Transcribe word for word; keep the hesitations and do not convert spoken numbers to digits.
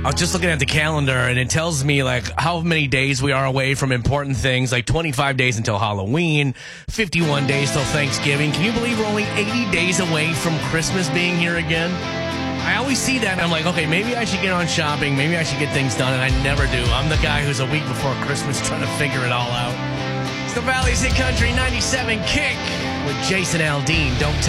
I was just looking at the calendar, and it tells me like how many days we are away from important things, like twenty-five days until Halloween, fifty-one days till Thanksgiving. Can you believe we're only eighty days away from Christmas being here again? I always see that, and I'm like, okay, maybe I should get on shopping. Maybe I should get things done, and I never do. I'm the guy who's a week before Christmas trying to figure it all out. It's the Valley's Hit Country ninety-seven Kick with Jason Aldean. Don't tell